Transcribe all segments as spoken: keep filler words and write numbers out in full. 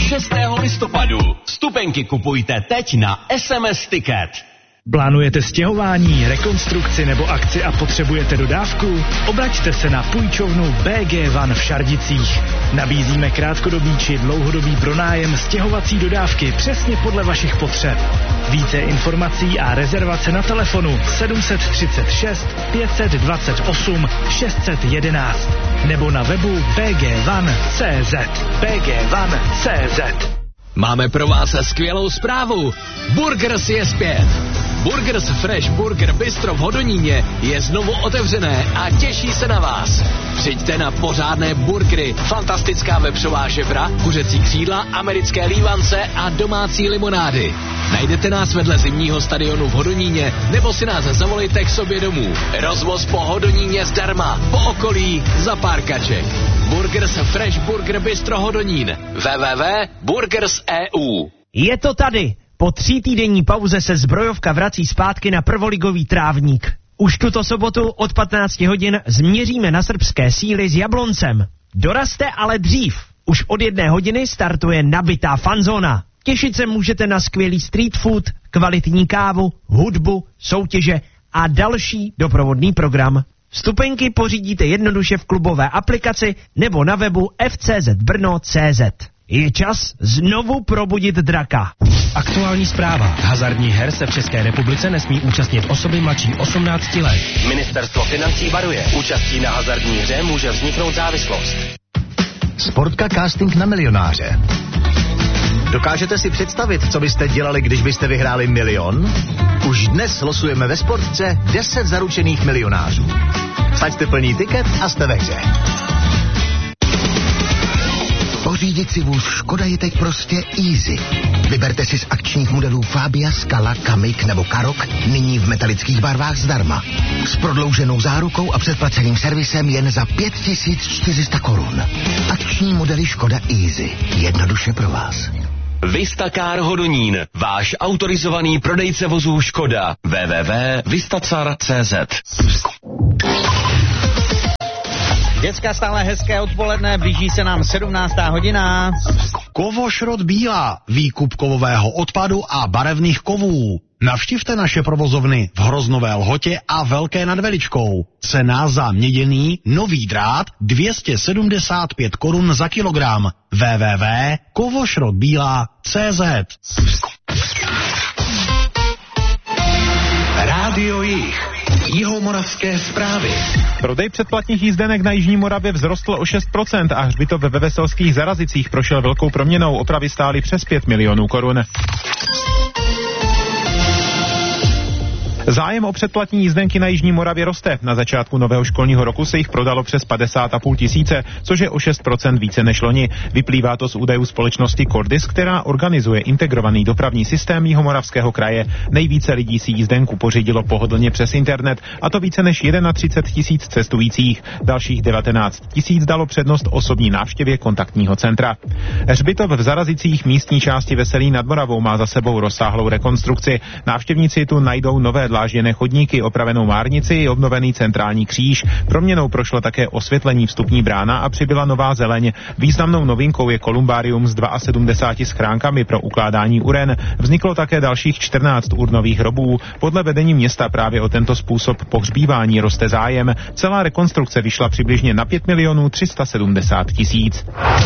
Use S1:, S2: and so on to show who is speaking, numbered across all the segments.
S1: šestého listopadu. Vstupenky kupujte teď na S M S Ticket.
S2: Plánujete stěhování, rekonstrukci nebo akci a potřebujete dodávku? Obraťte se na půjčovnu B G Van v Šardicích. Nabízíme krátkodobý či dlouhodobý pronájem stěhovací dodávky přesně podle vašich potřeb. Více informací a rezervace na telefonu sedm tři šest pět dva osm šest jedna jedna nebo na webu b g van tečka c z. b g van tečka c z.
S1: Máme pro vás skvělou zprávu. Burgers je zpět. Burgers Fresh Burger Bistro v Hodoníně je znovu otevřené a těší se na vás. Přijďte na pořádné burgery, fantastická vepřová žebra, kuřecí křídla, americké lívance a domácí limonády. Najdete nás vedle zimního stadionu v Hodoníně nebo si nás zavolejte k sobě domů. Rozvoz po Hodoníně zdarma, po okolí za pár kaček. Burgers Fresh Burger Bistro Hodonín. w w w tečka burgers tečka e u.
S3: Je to tady. Po třítýdenní pauze se zbrojovka vrací zpátky na prvoligový trávník. Už tuto sobotu od patnácti hodin změříme na srbské síly s Jabloncem. Dorazte ale dřív. Už od jedné hodiny startuje nabitá fanzóna. Těšit se můžete na skvělý street food, kvalitní kávu, hudbu, soutěže a další doprovodný program. Vstupenky pořídíte jednoduše v klubové aplikaci nebo na webu f c z brno tečka c z. Je čas znovu probudit draka.
S4: Aktuální zpráva. Hazardních her se v České republice nesmí účastnit osoby mladší osmnácti let.
S5: Ministerstvo financí varuje. Účastí na hazardní hře může vzniknout závislost.
S6: Sportka casting na milionáře. Dokážete si představit, co byste dělali, když byste vyhráli milion? Už dnes losujeme ve Sportce deset zaručených milionářů. Saďte plný tiket a jste ve hře.
S7: Pořídit si vůz Škoda je teď prostě easy. Vyberte si z akčních modelů Fabia, Scala, Kamik nebo Karok, nyní v metalických barvách zdarma. S prodlouženou zárukou a předplaceným servisem jen za pět tisíc čtyři sta korun. Akční modely Škoda Easy. Jednoduše pro vás.
S1: Vistacar Hodonín, váš autorizovaný prodejce vozů Škoda. w w w tečka vistacar tečka c z.
S8: Děcka, stále hezké odpoledne, blíží se nám sedmnáctá hodina.
S9: Kovošrot Bílá, výkup kovového odpadu a barevných kovů. Navštivte naše provozovny v Hroznové Lhotě a Velké nad Veličkou. Cena za měděný nový drát dvě stě sedmdesát pět korun za kilogram. w w w tečka kovošrotbíla tečka c z.
S10: Rádio Jih. Jihomoravské zprávy.
S11: Prodej předplatných jízdenek na Jižní Moravě vzrostl o šest procent a hřbitov ve Veselských Zarazicích prošel velkou proměnou. Opravy stály přes pět milionů korun. Zájem o předplatní jízdenky na Jižní Moravě roste. Na začátku nového školního roku se jich prodalo přes padesát a půl tisíce, což je o šest procent více než loni. Vyplývá to z údajů společnosti Cordis, která organizuje integrovaný dopravní systém Jihomoravského kraje. Nejvíce lidí si jízdenku pořídilo pohodlně přes internet, a to více než třicet jedna tisíc cestujících. Dalších devatenáct tisíc dalo přednost osobní návštěvě kontaktního centra. Hřbitov v Zarazicích místní části Veselí nad Moravou má za sebou rozsáhlou rekonstrukci. Návštěvníci tu najdou nové dlážděné chodníky, opravenou márnici i obnovený centrální kříž. Proměnou prošlo také osvětlení vstupní brána a přibyla nová zeleň. Významnou novinkou je kolumbárium s sedmdesát dva schránkami pro ukládání uren. Vzniklo také dalších čtrnáct urnových hrobů. Podle vedení města právě o tento způsob pohřbívání roste zájem. Celá rekonstrukce vyšla přibližně na pět milionů tři sta sedmdesát tisíc.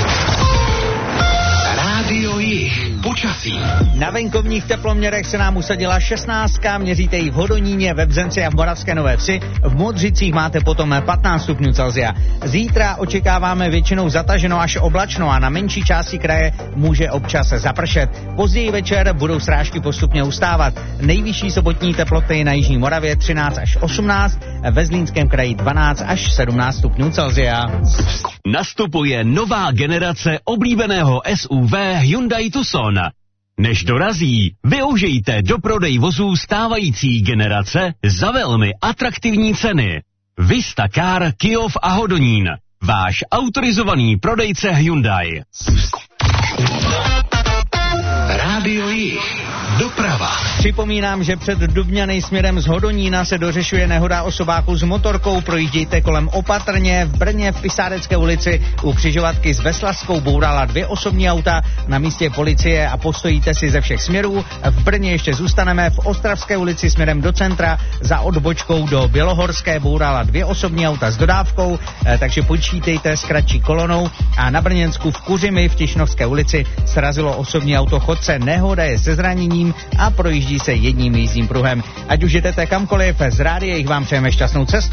S10: Rádio Jih. Počasí.
S8: Na venkovních teploměrech se nám usadila šestnáctka, měříte ji v Hodoníně, ve Bzenci a v Moravské Nové Vsi. V Modřicích máte potom patnáct stupňů Celsia. Zítra očekáváme většinou zataženo až oblačno a na menší části kraje může občas zapršet. Později večer budou srážky postupně ustávat. Nejvyšší sobotní teploty na Jižní Moravě třináct až osmnáct, ve Zlínském kraji dvanáct až sedmnáct stupňů Celsia.
S1: Nastupuje nová generace oblíbeného S U V Hyundai Tucson. Než dorazí, využijte do prodej vozů stávající generace za velmi atraktivní ceny. Vistacar, Kyjov a Hodonín. Váš autorizovaný prodejce Hyundai.
S10: Rádio Jih. Doprava.
S8: Připomínám, že před Dubňany směrem z Hodonína se dořešuje nehoda osobáku s motorkou. Projíždějte kolem opatrně. V Brně v Pisárecké ulici u křižovatky s Veslavskou bourala dvě osobní auta. Na místě policie a postojíte si ze všech směrů. V Brně ještě zůstaneme. V Ostravské ulici směrem do centra za odbočkou do Bělohorské bourala dvě osobní auta s dodávkou, takže počítejte s kratší kolonou. A na Brněnsku v Kuřimi v Tišnovské ulici srazilo osobní auto chodce. Nehoda je se zraněním a projíždí se jedním jízdním pruhem. Ať už jdete kamkoliv, z rádia jich vám přejeme šťastnou cestu.